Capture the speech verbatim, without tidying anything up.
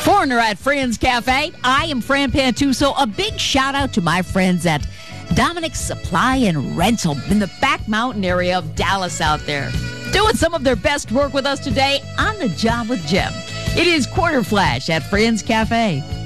Foreigner at Friends Cafe. I am Fran Pantuso. A big shout out to my friends at Dominic's Supply and Rental in the Back Mountain area of Dallas out there. Doing some of their best work with us today on The Job with Jim. It is Quarter Flash at Friends Cafe.